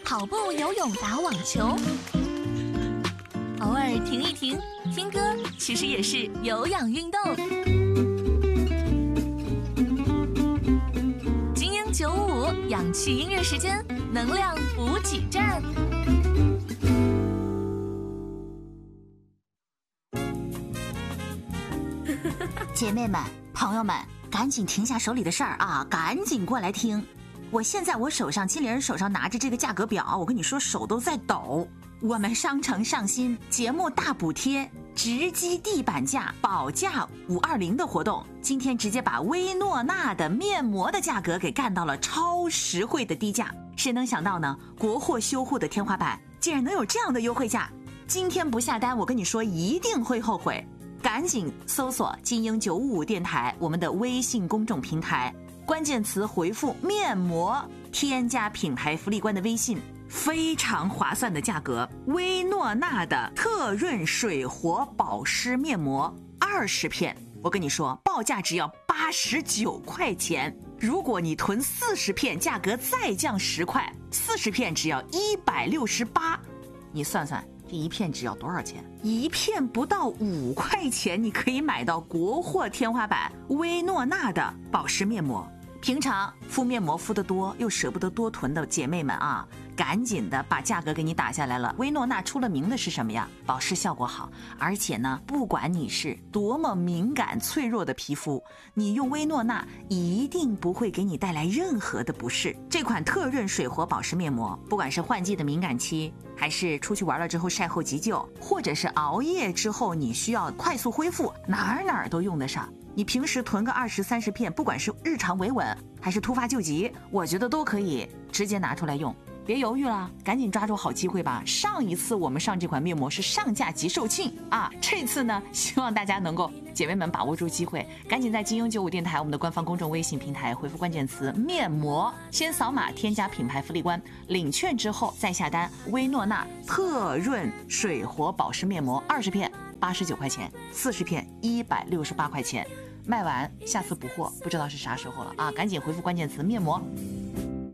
跑步、游泳、打网球，偶尔停一停，听歌其实也是有氧运动。精英955氧气音乐时间，能量补给站。 姐妹们、朋友们，赶紧停下手里的事儿啊，赶紧过来听。我现在手上，经理人手上拿着这个价格表，我跟你说手都在抖。我们商城上新节目大补贴，直击地板价，保价520的活动，今天直接把薇诺娜的面膜的价格给干到了超实惠的低价。谁能想到呢？国货修护的天花板竟然能有这样的优惠价！今天不下单，我跟你说一定会后悔。赶紧搜索精英955电台我们的微信公众平台，关键词回复面膜，添加品牌福利官的微信，非常划算的价格，薇诺娜的特润水活保湿面膜20片，我跟你说报价只要89块钱，如果你囤40片，价格再降10块，40片只要168，你算算这一片只要多少钱？一片不到5块钱，你可以买到国货天花板薇诺娜的保湿面膜。平常敷面膜敷得多又舍不得多囤的姐妹们啊，赶紧的把价格给你打下来了。薇诺娜出了名的是什么呀？保湿效果好，而且呢，不管你是多么敏感脆弱的皮肤，你用薇诺娜一定不会给你带来任何的不适。这款特润水活保湿面膜，不管是换季的敏感期，还是出去玩了之后晒后急救，或者是熬夜之后你需要快速恢复，哪儿都用得上。你平时囤个20、30片，不管是日常维稳还是突发救急，我觉得都可以直接拿出来用。别犹豫了，赶紧抓住好机会吧！上一次我们上这款面膜是上架即售罄啊，这次呢，希望大家能够姐妹们把握住机会，赶紧在精英95电台我们的官方公众微信平台回复关键词面膜，先扫码添加品牌福利官，领券之后再下单。薇诺娜特润水活保湿面膜20片89块钱，40片168块钱，卖完下次补货不知道是啥时候了啊！赶紧回复关键词面膜。